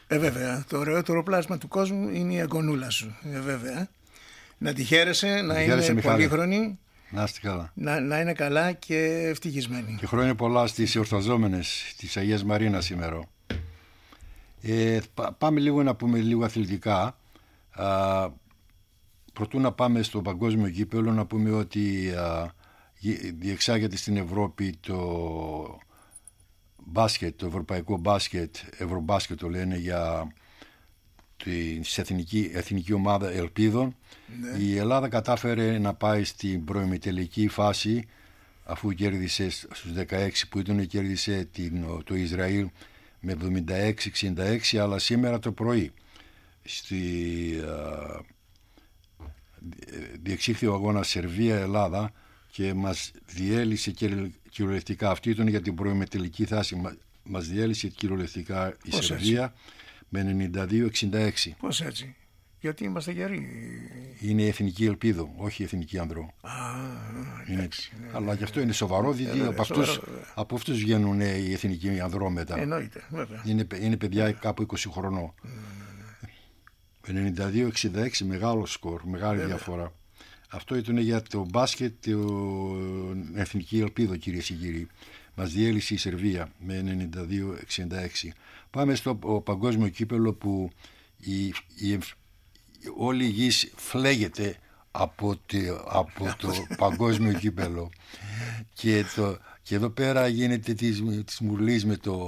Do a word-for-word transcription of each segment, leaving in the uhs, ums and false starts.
Ε, βέβαια. Το ωραιότερο πλάσμα του κόσμου είναι η αγωνούλα σου. Ε, βέβαια. Να τη χαίρεσαι, να, να είναι πολύχρονη. Να είστε καλά. Να, να είναι καλά και ευτυχισμένη. Και χρόνια πολλά στις εορταζόμενες της Αγίας Μαρίνας σήμερα. Ε, πάμε λίγο να πούμε λίγο αθλητικά. Α, προτού να πάμε στο παγκόσμιο κύπελλο, να πούμε ότι α, διεξάγεται στην Ευρώπη το μπάσκετ, το ευρωπαϊκό μπάσκετ, ευρωμπάσκετ το λένε, για την εθνική, εθνική ομάδα Ελπίδων. Ναι. Η Ελλάδα κατάφερε να πάει στην προημιτελική φάση, αφού κέρδισε στους δεκαέξι που ήταν, κέρδισε την, το Ισραήλ με εβδομήντα έξι εξήντα έξι, αλλά σήμερα το πρωί στη, α, διεξήχθη ο αγώνας Σερβία-Ελλάδα και μας διέλυσε κυριολεκτικά. Αυτή ήταν για την προημιτελική φάση. Μας διέλυσε κυριολεκτικά η Πώς Σερβία έτσι? Με ενενήντα δύο εξήντα έξι. Πώς έτσι? Γιατί είμαστε γεροί. Είναι εθνική Ελπίδο, όχι εθνική Ανδρό. Α, είναι, εντάξει, ναι, αλλά ναι, γι' αυτό είναι σοβαρό, διότι από, από αυτούς βγαίνουν οι εθνικοί Ανδρό μετά. Εννοείται, βέβαια. Είναι, είναι παιδιά κάπου είκοσι χρονών. Mm, ενενήντα δύο εξήντα έξι, μεγάλο σκορ, μεγάλη βέβαια. Διαφορά. Αυτό ήταν για το μπάσκετ, την εθνική Ελπίδο, κυρίες και κύριοι. Μας διέλυσε η Σερβία με ενενήντα δύο εξήντα έξι. Πάμε στο παγκόσμιο κύπελλο που η, η, όλη η γης φλέγεται από, τη, από το παγκόσμιο κύπελλο. Και, το, και εδώ πέρα γίνεται της, της μουρλής με το,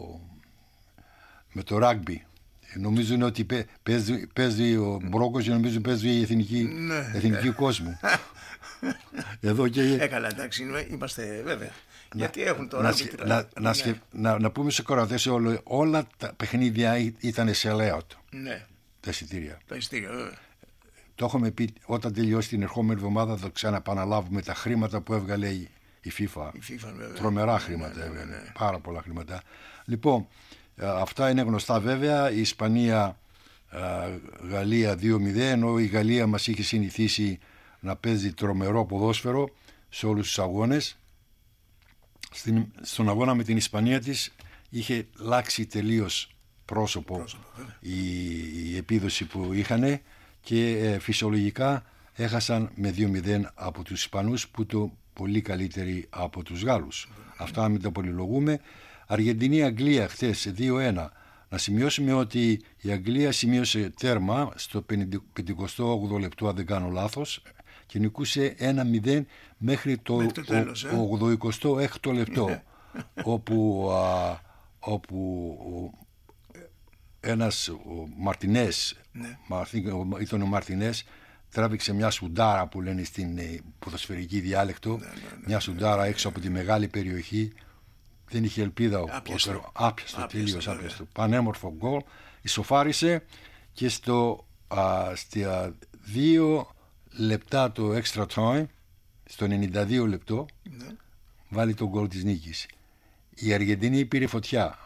με το ράγμπι. Νομίζουν ότι παίζει, παίζει ο Μπρόκος και νομίζουν παίζει η εθνική, ναι, εθνική κόσμο. Εδώ και... Ε, καλά, εντάξει, είμαστε βέβαια. Να, γιατί έχουν τώρα... Να, να, να, ναι. να, να πούμε σε κορατές, όλα, όλα τα παιχνίδια ήταν σε layout. Ναι. Τα εισιτήρια. Τα εισιτήρια, βέβαια. Το έχουμε πει, όταν τελειώσει την ερχόμενη εβδομάδα θα ξαναπαναλάβουμε τα χρήματα που έβγαλε η FIFA. Η FIFA, βέβαια. Τρομερά χρήματα, ναι, ναι, ναι, ναι. Πάρα πολλά χρήματα. Λοιπόν, αυτά είναι γνωστά βέβαια. Η Ισπανία, Γαλλία δύο μηδέν, ενώ η Γαλλία μας είχε συνηθίσει να παίζει τρομερό ποδόσφαιρο σε όλους τους αγώνες. Στην, στον αγώνα με την Ισπανία της είχε λάξει τελείως πρόσωπο, πρόσωπο η, η επίδοση που είχαν και ε, φυσιολογικά έχασαν με δύο μηδέν από τους Ισπανούς, που το πολύ καλύτεροι από τους Γάλλους. Mm-hmm. Αυτά μην τα πολυλογούμε. Αργεντινή-Αγγλία χθες δύο ένα. Να σημειώσουμε ότι η Αγγλία σημείωσε τέρμα στο πενηκοστό όγδοο λεπτό, αν δεν κάνω λάθος, και νικούσε ένα μηδέν μέχρι το, το τέλος, ε? ογδοηκοστό έκτο λεπτό, όπου, α, όπου ένας ο Μαρτινές, ναι. ήταν ο Μαρτινές, τράβηξε μια σουντάρα που λένε στην ποδοσφαιρική διάλεκτο, ναι, ναι, ναι, μια σουντάρα έξω από τη μεγάλη περιοχή. Δεν είχε ελπίδα ο άπιαστο, άπιαστο, τελείως άπιαστο. Πανέμορφο γκολ, ισοφάρισε και στο α, στα δύο λεπτά το extra time, στο ενενήντα δύο λεπτό, ναι. βάλει τον γκολ της νίκης. Η Αργεντινή πήρε φωτιά.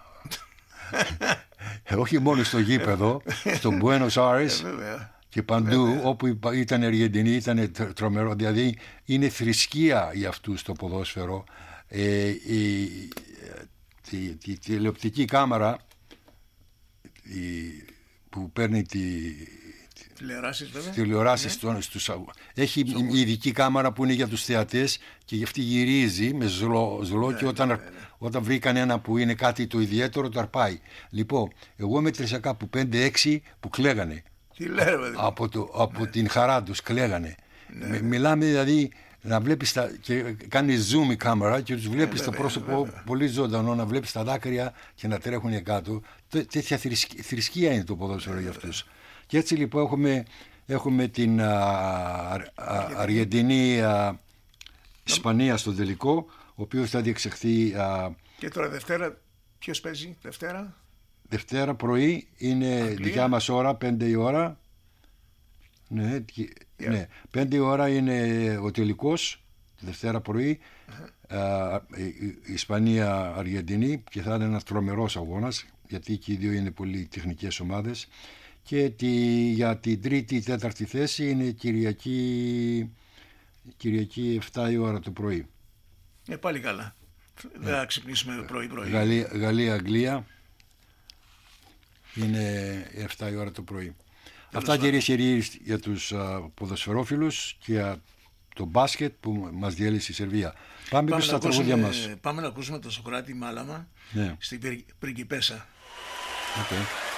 Όχι μόνο στο γήπεδο, στο Buenos Aires και παντού, βέβαια. Όπου ήταν Αργεντινή ήταν τρομερό. Δηλαδή είναι θρησκεία για αυτούς το ποδόσφαιρο. Ε, η, τη, τη, τη τηλεοπτική κάμερα η, που παίρνει τη τηλεοράσεις, βέβαια. Τηλεοράσεις, ναι. στους, έχει μια ειδική κάμερα που είναι για τους θεατές και γι' αυτή γυρίζει με ζλό, ζλό ναι, και όταν, ναι, ναι. όταν βρει κανένα που είναι κάτι το ιδιαίτερο το αρπάει. Λοιπόν, εγώ μέτρησα κάπου πέντε έξι που κλαίγανε. Τι λέω, από, το, από ναι. την χαρά τους κλαίγανε. Ναι. Μιλάμε δηλαδή να βλέπεις τα, και κάνει zoom η κάμερα και τους βλέπεις ναι, το πρόσωπο ναι, πολύ ζωντανό, να βλέπεις τα δάκρυα και να τρέχουν κάτω. Τέτοια θρησκεία, θρησκεία είναι το ποδόσφαιρο για αυτούς. Και έτσι λοιπόν έχουμε, έχουμε την α, α, Αργεντινή α, Ισπανία στο τελικό, ο οποίος θα διεξαχθεί. Α, και τώρα Δευτέρα, ποιος παίζει Δευτέρα? Δευτέρα πρωί είναι Αγγλία. Δικιά μας ώρα, πέντε η ώρα. Ναι, yeah. ναι, πέντε η ώρα είναι ο τελικός, Δευτέρα πρωί, uh-huh. α, η Ισπανία-Αργεντινή, και θα είναι ένας τρομερός αγώνας, γιατί και οι δύο είναι πολύ τεχνικές ομάδες. Και τη, για την τρίτη ή τέταρτη θέση είναι Κυριακή, Κυριακή επτά η ώρα το πρωί. Ε, πάλι καλά. Δεν θα ξυπνήσουμε πρωί-πρωί. Γαλλία-Αγγλία. είναι εφτά η ώρα το πρωί. Αυτά κυρίες και κύριοι για τους ποδοσφαιρόφιλους και για το μπάσκετ που μας διέλυσε η Σερβία. Πάμε, πάμε στα τραγούδια μας. Πάμε να ακούσουμε το Σοκράτη Μάλαμα, ναι, στην Πριγκιπέσα. Okay.